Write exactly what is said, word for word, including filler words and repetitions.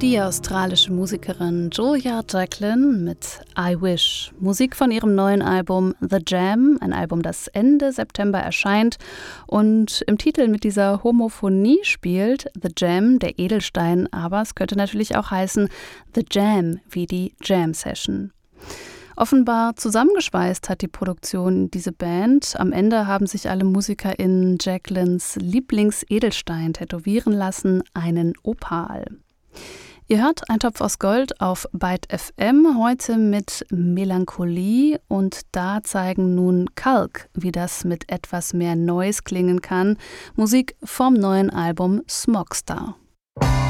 Die australische Musikerin Julia Jacklin mit I Wish. Musik von ihrem neuen Album The Jam, ein Album, das Ende September erscheint und im Titel mit dieser Homophonie spielt. The Jam, der Edelstein, aber es könnte natürlich auch heißen The Jam, wie die Jam Session. Offenbar zusammengeschweißt hat die Produktion diese Band. Am Ende haben sich alle MusikerInnen Jacklins Lieblingsedelstein tätowieren lassen, einen Opal. Ihr hört Ein Topf aus Gold auf Byte F M, heute mit Melancholie, und da zeigen nun Kalk, wie das mit etwas mehr Noise klingen kann. Musik vom neuen Album Smogstar.